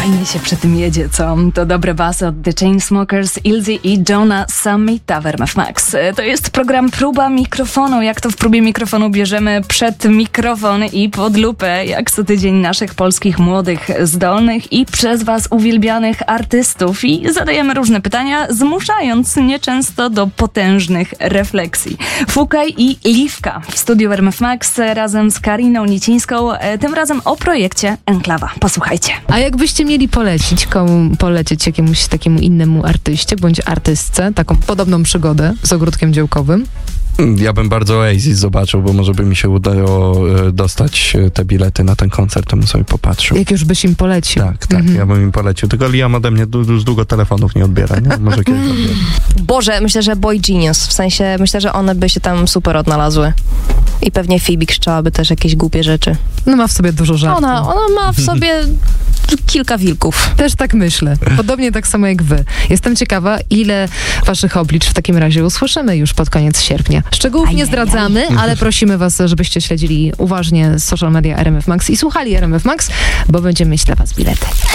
Fajnie się przy tym jedzie, co? To dobre basy od The Chainsmokers, Ilzy i Johna Summita w RMF Max. To jest program Próba Mikrofonu. Jak to w próbie mikrofonu bierzemy przed mikrofon i pod lupę, jak co tydzień naszych polskich młodych, zdolnych i przez was uwielbianych artystów i zadajemy różne pytania, zmuszając nieczęsto do potężnych refleksji. Fukaj i Liwka w studiu RMF Max razem z Kariną Nicińską, tym razem o projekcie Enklawa. Posłuchajcie. A jakbyście mieli polecić, komu polecieć jakiemuś takiemu innemu artyście bądź artystce taką podobną przygodę z ogródkiem działkowym? Ja bym bardzo Oasis zobaczył, bo może by mi się udało dostać te bilety na ten koncert, to bym sobie popatrzył. Jak już byś im polecił. Tak, ja bym im polecił. Tylko Liam ode mnie już długo telefonów nie odbiera, nie? Może kiedyś odbiera. Boże, myślę, że Boy Genius. W sensie, myślę, że one by się tam super odnalazły. I pewnie Phoebe krzyczałaby też jakieś głupie rzeczy. No ma w sobie dużo żartu. Ona ma w sobie kilka wilków. Też tak myślę. Podobnie tak samo jak wy. Jestem ciekawa, ile waszych oblicz w takim razie usłyszymy już pod koniec sierpnia. Szczegółów nie zdradzamy, ale prosimy was, żebyście śledzili uważnie social media RMF Max i słuchali RMF Max, bo będziemy mieć dla was bilety.